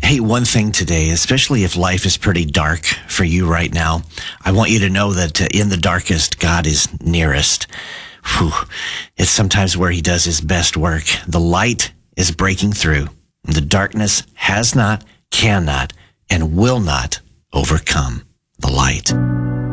Hey, one thing today, especially if life is pretty dark for you right now, I want you to know that in the darkest, God is nearest. Whew. It's sometimes where he does his best work. The light is breaking through. The darkness has not, cannot, and will not overcome the light.